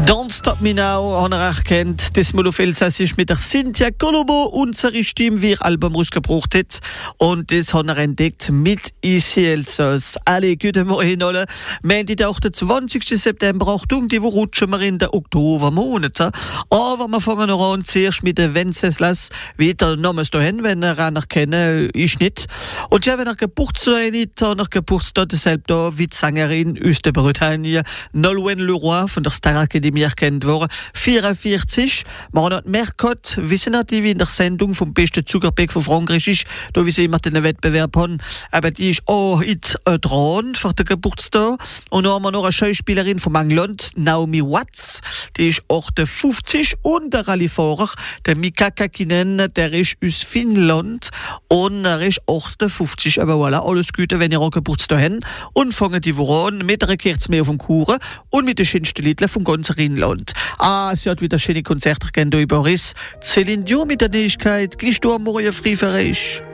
Don't Stop Me Now haben wir erkannt, das mal auf Elsassisch mit der Cynthia Colombo unsere Stimme wie ihr Album rausgebracht hat. Und das haben wir entdeckt mit Easy Elsass. Alle, guten Morgen alle. Wir haben den 28. September, Achtung, die rutschen wir in den Oktobermonat. Aber wir fangen noch an, zuerst mit den Wenceslas. Wie der Name ist da hin, wenn ihr ihn kennen, ich nicht. Und ja, wenn ihr Geburtstag nicht, dann Geburtstag deshalb da, wie die Sängerin aus der Bretagne, Nolwenn Leroy von der Star Academy erkannt worden. 44. Wir haben noch Mercot, wissen nicht, die wie in der Sendung vom besten Zuckerberg von Frankreich ist, da wie sie immer den Wettbewerb haben. Aber die ist auch jetzt dran für den Geburtstag. Und dann haben wir noch eine Schauspielerin von England, Naomi Watts, die ist 58. Und der Rallyefahrer, der Mika Kakinen, der ist aus Finnland und er ist 58. Aber voilà, alles Gute, wenn ihr auch Geburtstag habt. Und fangen die Woche an mit einer Kerze mehr auf dem Kuchen und mit den schönsten Liedern vom ganzen Rheinland. Sie hat wieder schöne Konzerte gegeben hier in Paris. Céline Dion mit der Neuigkeit, gleich du am Morgen früh verreist.